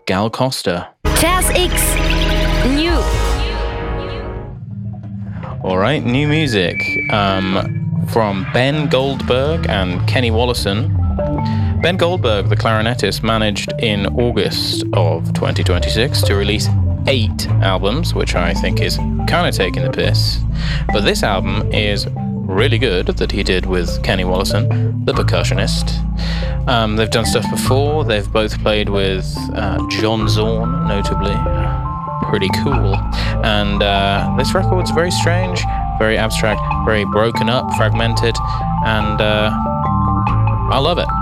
Gal Costa. Jazz X New. All right, new music from Ben Goldberg and Kenny Wollesen. Ben Goldberg, the clarinetist, managed in August of 2026 to release 8 albums, which I think is kind of taking the piss. But this album is really good that he did with Kenny Wollesen, the percussionist. They've done stuff before. They've both played with John Zorn, notably. Pretty cool. And this record's very strange, very abstract, very broken up, fragmented, and I love it.